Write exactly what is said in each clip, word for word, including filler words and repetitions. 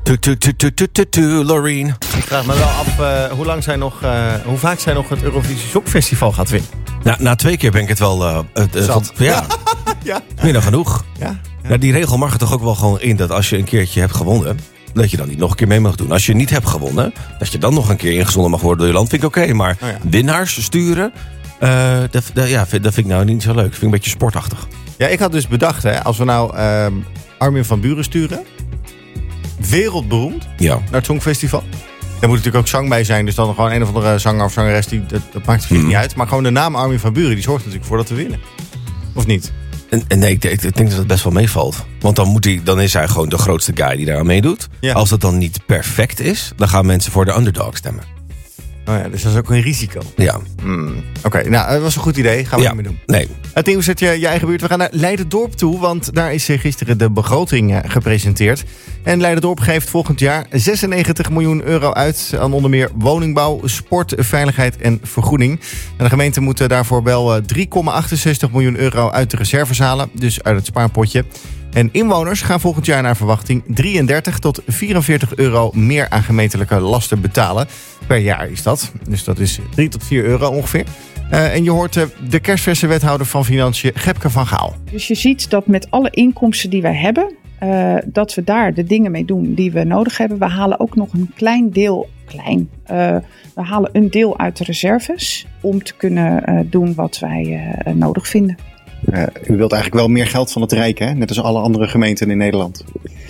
Tu, tu, tu, tu, tu, tu, tu, Loreen. Ik vraag me wel af uh, hoe, lang zij nog, uh, hoe vaak zij nog het Eurovisie Songfestival gaat winnen. Na, na twee keer ben ik het wel... Uh, het, uh, Zat. Ja, ja. meer dan genoeg. Ja. Ja. Nou, die regel mag er toch ook wel gewoon in dat als je een keertje hebt gewonnen, dat je dan niet nog een keer mee mag doen. Als je niet hebt gewonnen, dat je dan nog een keer ingezonden mag worden door je land, vind ik oké. Okay. Maar oh ja. winnaars sturen, uh, dat, dat, ja, dat vind ik nou niet zo leuk. Dat vind ik een beetje sportachtig. Ja, ik had dus bedacht, hè, als we nou uh, Armin van Buuren sturen, wereldberoemd, ja. naar het Songfestival. Daar moet natuurlijk ook zang bij zijn, dus dan gewoon een of andere zanger of zangeres, die, dat, dat maakt het mm. niet uit. Maar gewoon de naam Armin van Buuren, die zorgt natuurlijk voor dat we winnen. Of niet? En, en nee, ik, ik denk dat het best wel meevalt. Want dan, moet hij, dan is hij gewoon de grootste guy die daar aan meedoet. Ja. Als het dan niet perfect is, dan gaan mensen voor de underdog stemmen. Oh ja, dus dat is ook een risico. Ja. Hmm. Oké, okay, nou, dat was een goed idee. Gaan we ja. niet meer doen. Nee. Het nieuws uit je, je eigen buurt. We gaan naar Leiderdorp toe, want daar is gisteren de begroting gepresenteerd. En Leiderdorp geeft volgend jaar zesennegentig miljoen euro uit aan onder meer woningbouw, sport, veiligheid en vergroening. En de gemeente moet daarvoor wel drie komma achtenzestig miljoen euro uit de reserves halen, dus uit het spaarpotje. En inwoners gaan volgend jaar naar verwachting drieëndertig tot vierenveertig euro meer aan gemeentelijke lasten betalen. Per jaar is dat. Dus dat is drie tot vier euro ongeveer. Uh, en je hoort uh, de kerstverse wethouder van Financiën, Gepke van Gaal. Dus je ziet dat met alle inkomsten die wij hebben, uh, dat we daar de dingen mee doen die we nodig hebben. We halen ook nog een klein deel, klein, uh, we halen een deel uit de reserves om te kunnen uh, doen wat wij uh, nodig vinden. Uh, u wilt eigenlijk wel meer geld van het Rijk, hè? Net als alle andere gemeenten in Nederland.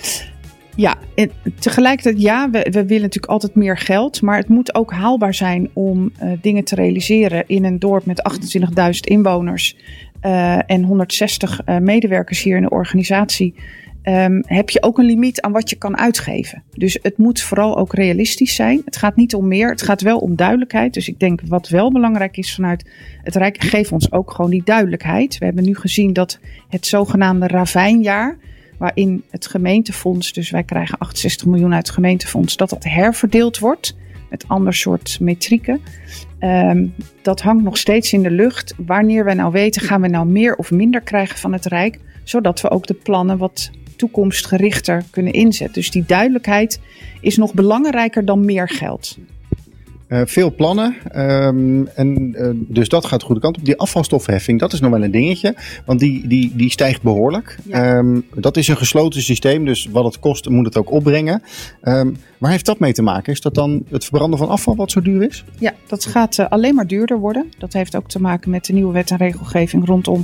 Ja, en tegelijkertijd ja, we, we willen natuurlijk altijd meer geld. Maar het moet ook haalbaar zijn om uh, dingen te realiseren in een dorp met achtentwintigduizend inwoners uh, en honderdzestig uh, medewerkers hier in de organisatie. Um, heb je ook een limiet aan wat je kan uitgeven. Dus het moet vooral ook realistisch zijn. Het gaat niet om meer, het gaat wel om duidelijkheid. Dus ik denk wat wel belangrijk is vanuit het Rijk, geef ons ook gewoon die duidelijkheid. We hebben nu gezien dat het zogenaamde ravijnjaar, waarin het gemeentefonds, dus wij krijgen achtenzestig miljoen uit het gemeentefonds, dat dat herverdeeld wordt met ander soort metrieken. Um, dat hangt nog steeds in de lucht. Wanneer wij nou weten, gaan we nou meer of minder krijgen van het Rijk, zodat we ook de plannen wat toekomstgerichter kunnen inzetten. Dus die duidelijkheid is nog belangrijker dan meer geld. Uh, veel plannen. Um, en uh, dus dat gaat de goede kant op. Die afvalstoffenheffing, dat is nog wel een dingetje. Want die, die, die stijgt behoorlijk. Ja. Um, dat is een gesloten systeem. Dus wat het kost, moet het ook opbrengen. Um, waar heeft dat mee te maken? Is dat dan het verbranden van afval wat zo duur is? Ja, dat gaat uh, alleen maar duurder worden. Dat heeft ook te maken met de nieuwe wet en regelgeving rondom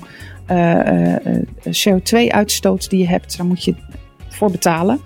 uh, uh, C O twee uitstoot die je hebt. Daar moet je voor betalen.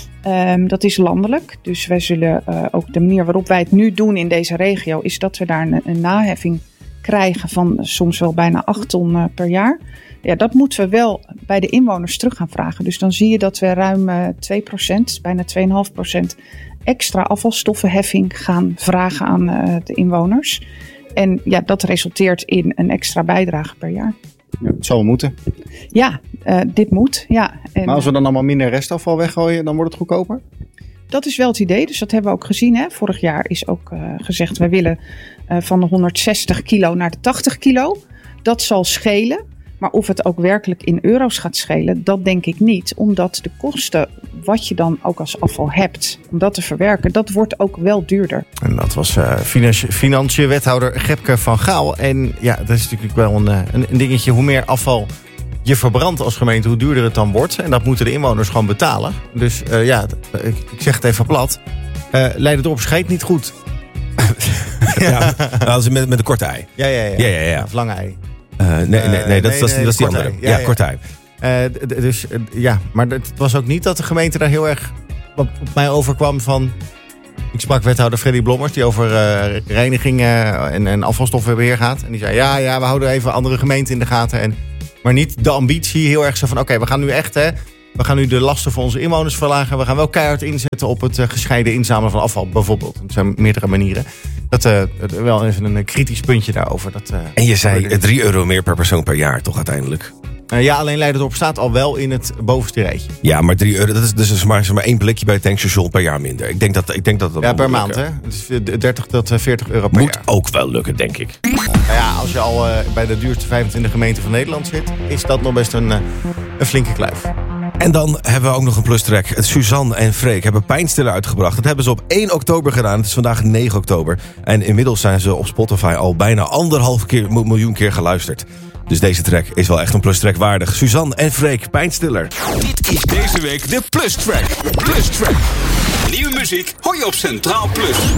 Um, dat is landelijk, dus wij zullen uh, ook de manier waarop wij het nu doen in deze regio is dat we daar een, een naheffing krijgen van soms wel bijna acht ton uh, per jaar. Ja, dat moeten we wel bij de inwoners terug gaan vragen. Dus dan zie je dat we ruim uh, twee procent, bijna twee komma vijf procent extra afvalstoffenheffing gaan vragen aan uh, de inwoners. En ja, dat resulteert in een extra bijdrage per jaar. Ja, het zal moeten. Ja, uh, dit moet. Ja. En, maar als we dan allemaal minder restafval weggooien, dan wordt het goedkoper? Dat is wel het idee. Dus dat hebben we ook gezien. Hè. Vorig jaar is ook uh, gezegd, we willen uh, van de honderdzestig kilo naar de tachtig kilo. Dat zal schelen. Maar of het ook werkelijk in euro's gaat schelen, dat denk ik niet. Omdat de kosten, wat je dan ook als afval hebt, om dat te verwerken, dat wordt ook wel duurder. En dat was uh, financiën wethouder Gepke van Gaal. En ja, dat is natuurlijk wel een, een, een dingetje. Hoe meer afval je verbrandt als gemeente, hoe duurder het dan wordt. En dat moeten de inwoners gewoon betalen. Dus uh, ja, ik, ik zeg het even plat. Uh, Leiderdorp scheidt niet goed. Ja, dat is met, met een korte ei. Ja, ja, ja. ja, ja, ja. Of lange ei. Uh, nee, nee, nee, nee, dat, nee, dat, nee, dat is die andere. Ja, ja, ja. Korte ei. Uh, d- d- dus uh, ja, maar het was ook niet dat de gemeente daar heel erg op, op mij overkwam van. Ik sprak wethouder Freddy Blommers, die over uh, reiniging uh, en, en afvalstoffenbeheer gaat. En die zei, ja, ja, we houden even andere gemeenten in de gaten. En, maar niet de ambitie heel erg zo van, oké, okay, we gaan nu echt, hè, we gaan nu de lasten voor onze inwoners verlagen. We gaan wel keihard inzetten op het uh, gescheiden inzamelen van afval, bijvoorbeeld. Er zijn meerdere manieren. Dat uh, wel even een kritisch puntje daarover. Dat, uh, en je zei drie euro meer per persoon per jaar, toch uiteindelijk? Uh, ja, alleen Leiderdorp staat al wel in het bovenste rijtje. Ja, maar drie euro, dat is dus maar, maar één blikje bij het tankstation per jaar minder. Ik denk dat ik denk dat, dat ja, per maand, hè? Het is dertig tot veertig euro per Moet jaar. Moet ook wel lukken, denk ik. Nou ja, als je al uh, bij de duurste vijfentwintig gemeenten van Nederland zit, is dat nog best een, uh, een flinke kluif. En dan hebben we ook nog een plustrack. Suzanne en Freek hebben Pijnstiller uitgebracht. Dat hebben ze op één oktober gedaan. Het is vandaag negen oktober. En inmiddels zijn ze op Spotify al bijna anderhalf keer, miljoen keer geluisterd. Dus deze track is wel echt een plustrack waardig. Suzanne en Freek, Pijnstiller. Dit is deze week de plustrack. Plustrack. Nieuwe muziek hoor je op Centraal Plus.